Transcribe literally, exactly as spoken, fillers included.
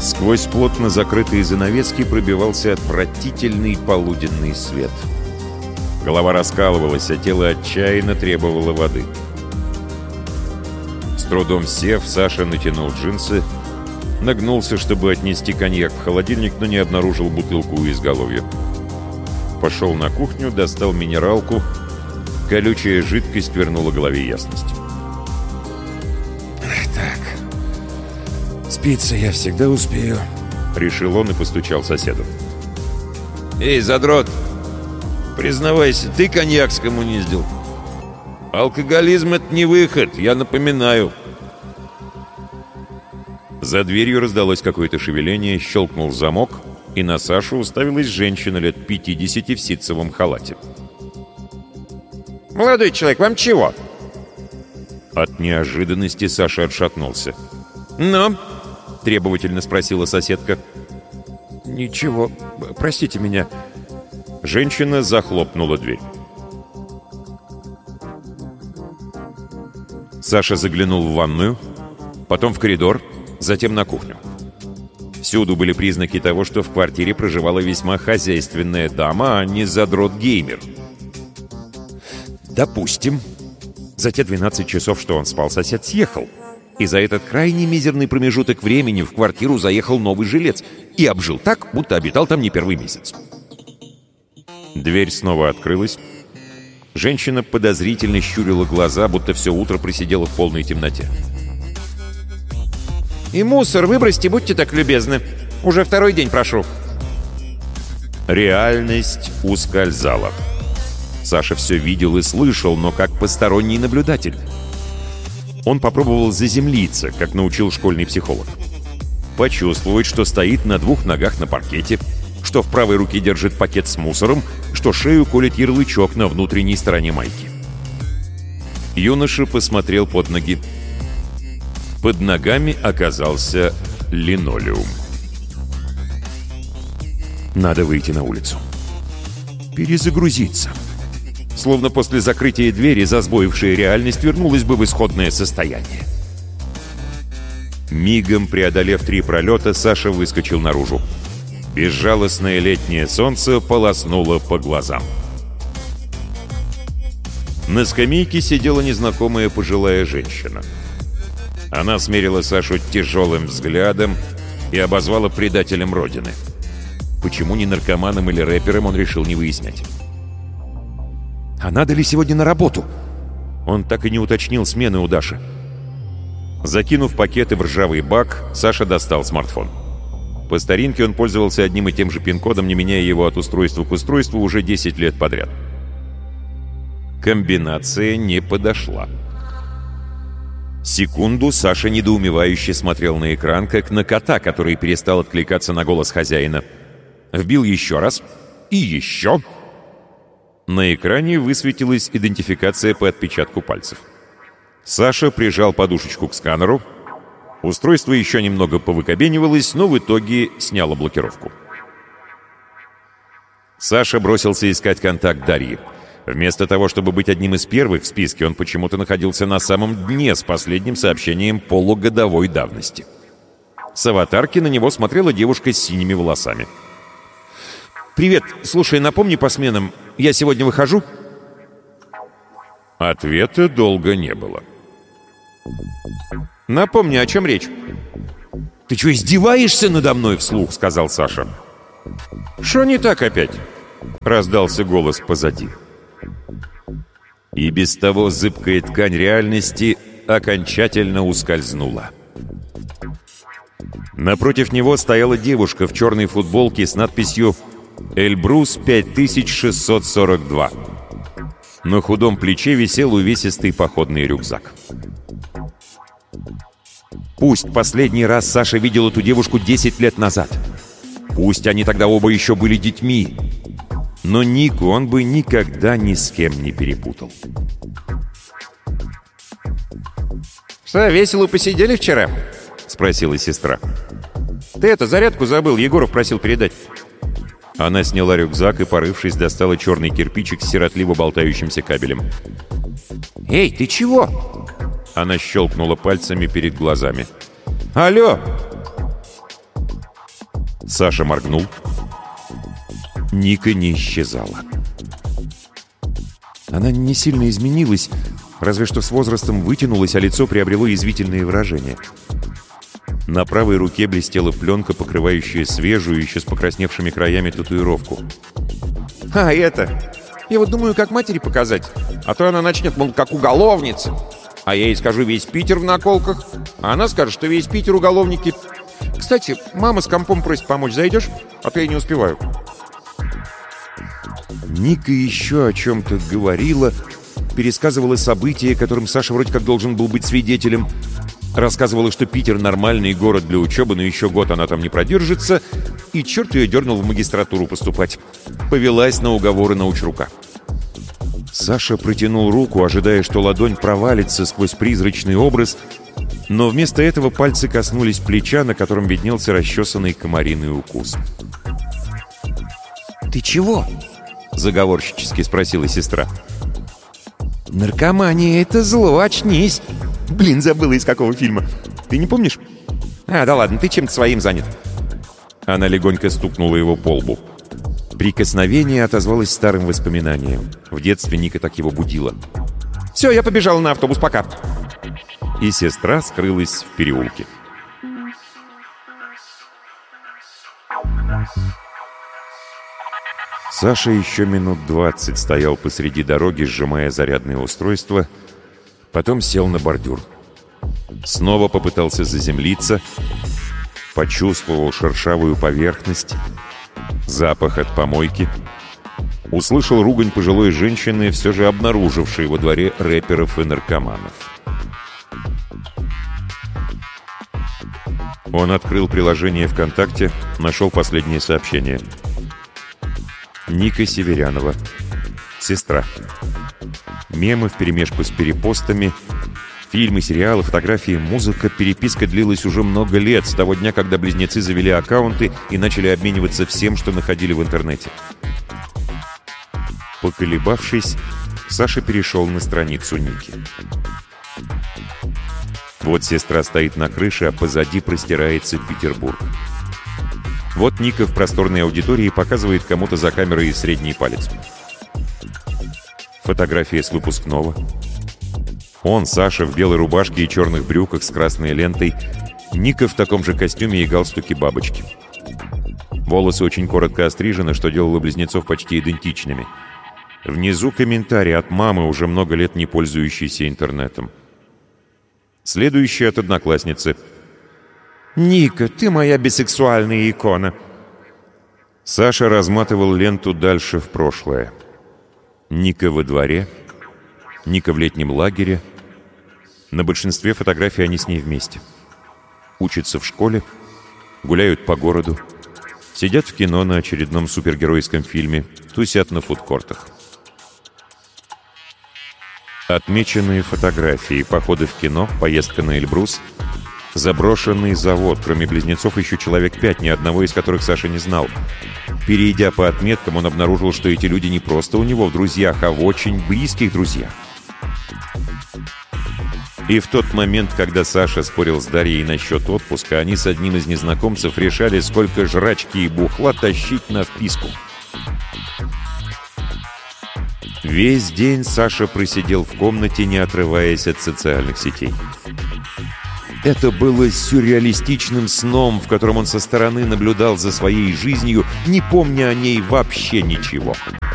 Сквозь плотно закрытые занавески пробивался отвратительный полуденный свет. Голова раскалывалась, а тело отчаянно требовало воды. С трудом сев, Саша натянул джинсы, нагнулся, чтобы отнести коньяк в холодильник, но не обнаружил бутылку у изголовья. Пошел на кухню, достал минералку. Колючая жидкость вернула голове ясность. «Так, спиться я всегда успею», — решил он и постучал соседу. «Эй, задрот! Признавайся, ты коньяк скоммуниздил. Алкоголизм — это не выход, я напоминаю». За дверью раздалось какое-то шевеление, щелкнул замок, и на Сашу уставилась женщина лет пятидесяти в ситцевом халате. «Молодой человек, вам чего?» От неожиданности Саша отшатнулся. «Ну?» — требовательно спросила соседка. «Ничего, простите меня». Женщина захлопнула дверь. Саша заглянул в ванную, потом в коридор, затем на кухню. Всюду были признаки того, что в квартире проживала весьма хозяйственная дама, а не задрот-геймер. Допустим, за те двенадцать часов, что он спал, сосед съехал. И за этот крайне мизерный промежуток времени в квартиру заехал новый жилец и обжил так, будто обитал там не первый месяц. Дверь снова открылась. Женщина подозрительно щурила глаза, будто все утро просидела в полной темноте. «И мусор выбросьте, будьте так любезны. Уже второй день прошу». Реальность ускользала. Саша все видел и слышал, но как посторонний наблюдатель. Он попробовал заземлиться, как научил школьный психолог. Почувствовать, что стоит на двух ногах на паркете, что в правой руке держит пакет с мусором, что шею колет ярлычок на внутренней стороне майки. Юноша посмотрел под ноги. Под ногами оказался линолеум. Надо выйти на улицу. Перезагрузиться. Словно после закрытия двери засбоившая реальность вернулась бы в исходное состояние. Мигом преодолев три пролета, Саша выскочил наружу. Безжалостное летнее солнце полоснуло по глазам. На скамейке сидела незнакомая пожилая женщина. Она смерила Сашу тяжелым взглядом и обозвала предателем Родины. Почему не наркоманом или рэпером, он решил не выяснять. «А надо ли сегодня на работу?» Он так и не уточнил смены у Даши. Закинув пакеты в ржавый бак, Саша достал смартфон. По старинке он пользовался одним и тем же пин-кодом, не меняя его от устройства к устройству уже десять лет подряд. Комбинация не подошла. Секунду Саша недоумевающе смотрел на экран, как на кота, который перестал откликаться на голос хозяина. Вбил еще раз и еще. На экране высветилась идентификация по отпечатку пальцев. Саша прижал подушечку к сканеру. Устройство еще немного повыкобенивалось, но в итоге сняло блокировку. Саша бросился искать контакт Дарьи. Вместо того, чтобы быть одним из первых в списке, он почему-то находился на самом дне с последним сообщением полугодовой давности. С аватарки на него смотрела девушка с синими волосами. «Привет, слушай, напомни по сменам, я сегодня выхожу?» Ответа долго не было. «Напомни, о чем речь?» «Ты что, издеваешься надо мной вслух?» — сказал Саша. «Шо не так опять?» — раздался голос позади. И без того зыбкая ткань реальности окончательно ускользнула. Напротив него стояла девушка в черной футболке с надписью «Эльбрус пять тысяч шестьсот сорок два». На худом плече висел увесистый походный рюкзак. Пусть последний раз Саша видел эту девушку десять лет назад. Пусть они тогда оба еще были детьми. Но Нику он бы никогда ни с кем не перепутал. «Что, весело посидели вчера?» — спросила сестра. «Ты это, зарядку забыл, Егоров просил передать». Она сняла рюкзак и, порывшись, достала черный кирпичик с сиротливо болтающимся кабелем. «Эй, ты чего?» Она щелкнула пальцами перед глазами. «Алло!» Саша моргнул. Ника не исчезала. Она не сильно изменилась, разве что с возрастом вытянулась, а лицо приобрело язвительные выражения. На правой руке блестела пленка, покрывающая свежую, еще с покрасневшими краями татуировку. А это... Я вот думаю, как матери показать. А то она начнет, мол, как уголовница. А я ей скажу, весь Питер в наколках. А она скажет, что весь Питер уголовники. Кстати, мама с компом просит помочь. Зайдешь? А то я не успеваю. Ника еще о чем-то говорила, пересказывала события, которым Саша вроде как должен был быть свидетелем. Рассказывала, что Питер — нормальный город для учебы, но еще год она там не продержится, и черт ее дернул в магистратуру поступать. Повелась на уговоры научрука. Саша протянул руку, ожидая, что ладонь провалится сквозь призрачный образ, но вместо этого пальцы коснулись плеча, на котором виднелся расчесанный комариный укус. «Ты чего?» — заговорщически спросила сестра. «Наркомания — это зло, очнись!» Блин, забыла, из какого фильма. Ты не помнишь? А, да ладно, ты чем-то своим занят. Она легонько стукнула его по лбу. Прикосновение отозвалось старым воспоминанием. В детстве Ника так его будила. «Все, я побежала на автобус, пока!» И сестра скрылась в переулке. Саша еще минут двадцать стоял посреди дороги, сжимая зарядное устройство, потом сел на бордюр. Снова попытался заземлиться, почувствовал шершавую поверхность, запах от помойки, услышал ругань пожилой женщины, все же обнаружившей во дворе рэперов и наркоманов. Он открыл приложение ВКонтакте, нашел последнее сообщение. Ника Северянова. Сестра. Мемы вперемешку с перепостами, фильмы, сериалы, фотографии, музыка. Переписка длилась уже много лет, с того дня, когда близнецы завели аккаунты и начали обмениваться всем, что находили в интернете. Поколебавшись, Саша перешел на страницу Ники. Вот сестра стоит на крыше, а позади простирается Петербург. Вот Ника в просторной аудитории показывает кому-то за камерой средний палец. Фотография с выпускного. Он, Саша, в белой рубашке и черных брюках с красной лентой. Ника в таком же костюме и галстуке бабочки. Волосы очень коротко острижены, что делало близнецов почти идентичными. Внизу комментарий от мамы, уже много лет не пользующейся интернетом. Следующий от одноклассницы. «Ника, ты моя бисексуальная икона!» Саша разматывал ленту дальше в прошлое. Ника во дворе, Ника в летнем лагере. На большинстве фотографий они с ней вместе. Учатся в школе, гуляют по городу, сидят в кино на очередном супергеройском фильме, тусят на фудкортах. Отмеченные фотографии, походы в кино, поездка на Эльбрус, заброшенный завод, кроме близнецов еще человек пять, ни одного из которых Саша не знал. Перейдя по отметкам, он обнаружил, что эти люди не просто у него в друзьях, а в очень близких друзьях. И в тот момент, когда Саша спорил с Дарьей насчет отпуска, они с одним из незнакомцев решали, сколько жрачки и бухла тащить на вписку. Весь день Саша просидел в комнате, не отрываясь от социальных сетей. Это было сюрреалистичным сном, в котором он со стороны наблюдал за своей жизнью, не помня о ней вообще ничего.